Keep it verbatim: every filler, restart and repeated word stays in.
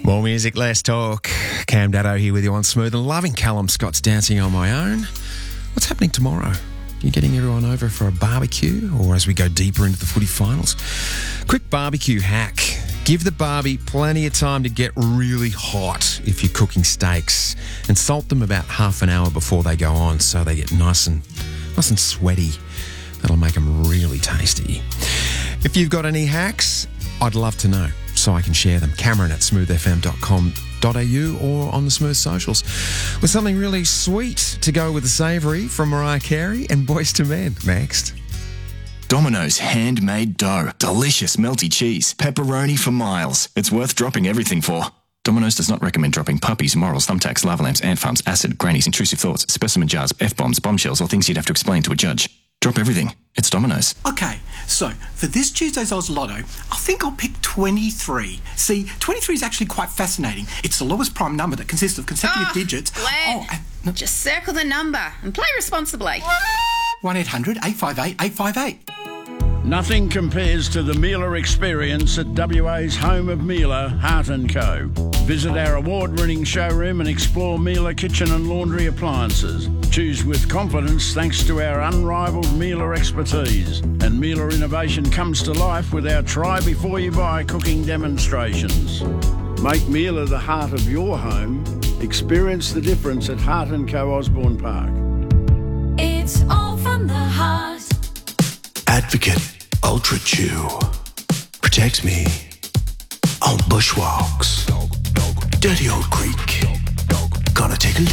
More music, less talk. Cam Daddo here with you on Smooth and loving Callum Scott's Dancing on My Own. What's happening tomorrow? You getting everyone over for a barbecue or as we go deeper into the footy finals? Quick barbecue hack. Give the barbie plenty of time to get really hot if you're cooking steaks and salt them about half an hour before they go on so they get nice and, nice and sweaty. That'll make them really tasty. If you've got any hacks, I'd love to know so I can share them. Cameron at smooth f m dot com dot a u or on the Smooth socials with something really sweet to go with the savoury from Mariah Carey and Boys to Men. Next. Domino's handmade dough. Delicious melty cheese. Pepperoni for miles. It's worth dropping everything for. Domino's does not recommend dropping puppies, morals, thumbtacks, lava lamps, ant farms, acid, grannies, intrusive thoughts, specimen jars, F-bombs, bombshells, or things you'd have to explain to a judge. Drop everything. It's Domino's. Okay, so for this Tuesday's Oz Lotto, I think I'll pick twenty-three. See, twenty-three is actually quite fascinating. It's the lowest prime number that consists of consecutive oh, digits. Glenn, oh, uh, no. just circle the number and play responsibly. one eight hundred eight five eight eight five eight. Nothing compares to the Miele experience at W A's home of Miele, Hart and Co. Visit our award-winning showroom and explore Miele kitchen and laundry appliances. Choose with confidence thanks to our unrivaled Miele expertise. And Miele innovation comes to life with our try before you buy cooking demonstrations. Make Miele the heart of your home. Experience the difference at Hart and Co Osborne Park. It's all from the heart. Advocate Ultra Chew protects me on bushwalks. Dirty old creek. Gonna take a